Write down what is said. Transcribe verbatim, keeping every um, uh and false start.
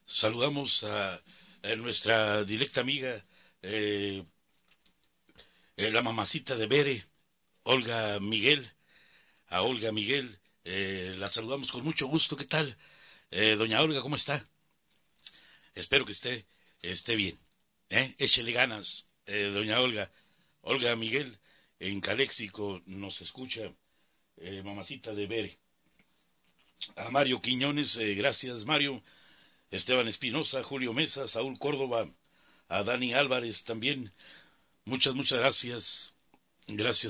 Saludamos a, a nuestra directa amiga, eh, eh, la mamacita de Bere, Olga Miguel. A Olga Miguel, eh, la saludamos con mucho gusto. ¿Qué tal? Eh, doña Olga, ¿cómo está? Espero que esté, esté bien. ¿Eh? Échele ganas, eh, doña Olga. Olga Miguel, en Caléxico, nos escucha, eh, mamacita de Bere. A Mario Quiñones, eh, gracias Mario. Esteban Espinosa, Julio Mesa, Saúl Córdoba, a Dani Álvarez también. Muchas, muchas gracias. Gracias